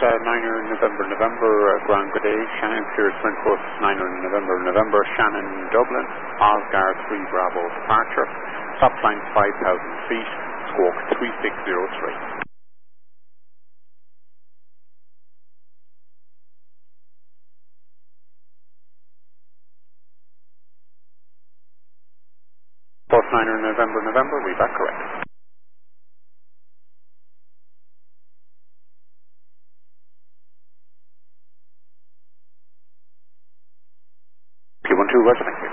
Niner November, Ground Good Day, Shannon Clears Windcoast, Niner November, Shannon Dublin, Oscar 3 Bravo departure, stop line 5,000 feet, squawk 3603. Both Niner November, we back correct. P12, Roger, thank you.